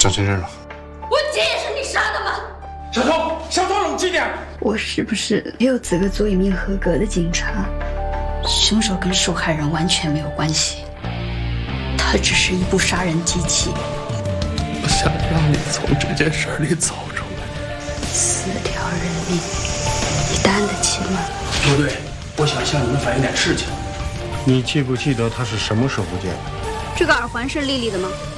上真人了。 我姐也是你杀的吗？ 小偷，冷静点。 我是不是没有资格做一名合格的警察？ 凶手跟受害人完全没有关系，他只是一部杀人机器。 我想让你从这件事里走出来。 4条人命，你担得起吗？ 陆队，我想向你们反映点事情。 你记不记得他是什么时候见的？ 这个耳环是丽丽的吗？